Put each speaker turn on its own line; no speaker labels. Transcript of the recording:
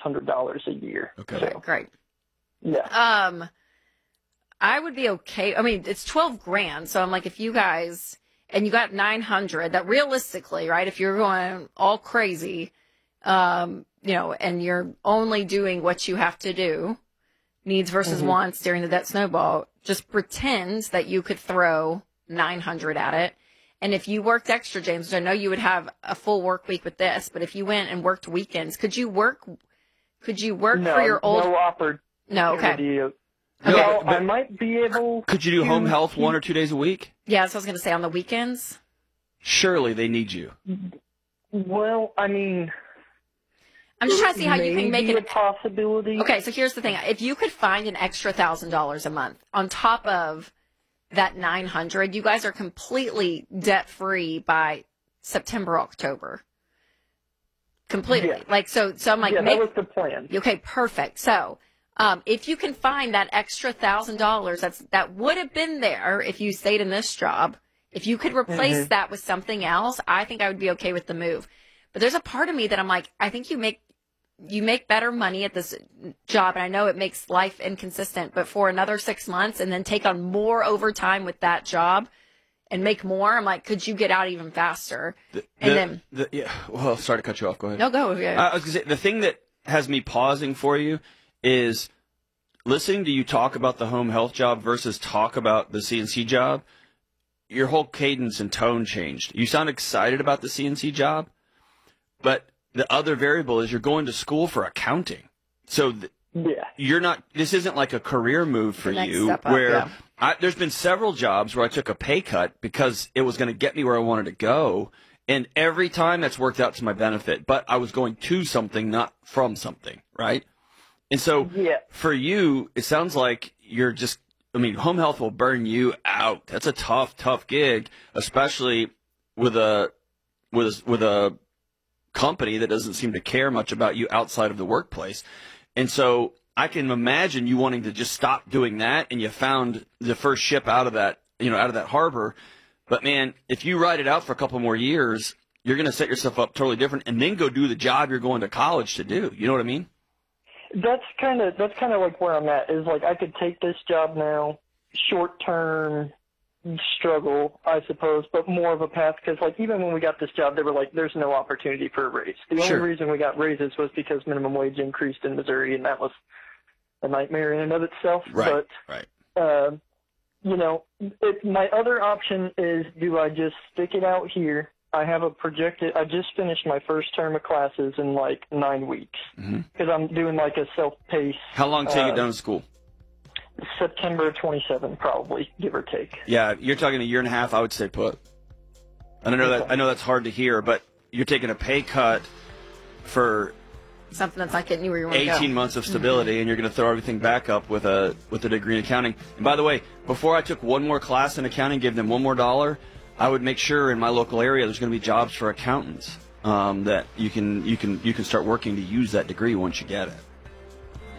$600 a year.
Okay.
So,
Great.
yeah.
I would be okay. I mean, it's 12 grand. So I'm like, if you guys, and you got 900, that realistically, right? If you're going all crazy, you know, and you're only doing what you have to do, needs versus wants during the debt snowball, just pretend that you could throw 900 at it. And if you worked extra, James, I know you would have a full work week with this, but if you went and worked weekends, could you work
No,
for your old?
no opportunity.
No, okay.
Well, I might be able.
Could you do home health 1 or 2 days a week?
Yeah, that's what I was going to say, on the weekends.
Surely they need you.
Well, I mean,
I'm just trying to see how you can make
maybe
it
a possibility.
Okay, so here's the thing. If you could find an extra $1,000 a month on top of that 900, you guys are completely debt free by September, October. Completely.
Yeah.
Like, so I'm like,
Yeah, that was the plan.
okay, perfect. So, if you can find that extra $1,000 that would have been there if you stayed in this job, if you could replace that with something else, I think I would be okay with the move. But there's a part of me that I'm like, I think you make better money at this job, and I know it makes life inconsistent, but for another 6 months and then take on more overtime with that job and make more, I'm like, could you get out even faster?
Yeah. Well, sorry to cut you off. Go ahead.
No, go. Yeah.
I was going to say, the thing that has me pausing for you is listening to you talk about the home health job versus talk about the CNC job. Your whole cadence and tone changed. You sound excited about the CNC job, but the other variable is you're going to school for accounting. So you're not, this isn't like a career move for you where there's been several jobs where I took a pay cut because it was going to get me where I wanted to go. And every time that's worked out to my benefit, but I was going to something, not from something. Right. And so for you, it sounds like you're just, I mean, home health will burn you out. That's a tough gig, especially with a company that doesn't seem to care much about you outside of the workplace. And so I can imagine you wanting to just stop doing that, and you found the first ship out of that, out of that harbor. But man, if you ride it out for a couple more years, you're going to set yourself up totally different and then go do the job you're going to college to do. You know what I mean?
That's kind of like where I'm at, is like I could take this job now, short-term struggle, I suppose, but more of a path, because like even when we got this job, they were like, there's no opportunity for a raise. The only reason we got raises was because minimum wage increased in Missouri, and that was a nightmare in and of itself.
Right.
But, my other option is, do I just stick it out here? I just finished my first term of classes in like 9 weeks because I'm doing like a self-paced.
How long till you get done with school?
September 27, probably, give or take.
Yeah, you're talking a year and a half. I would say put. And I know that's hard to hear, but you're taking a pay cut for
something that's not getting you where you want to go.
18 months of stability, and you're going to throw everything back up with a degree in accounting. And by the way, before I took one more class in accounting, gave them $1 more, I would make sure in my local area there's going to be jobs for accountants that you can start working to use that degree once you get it.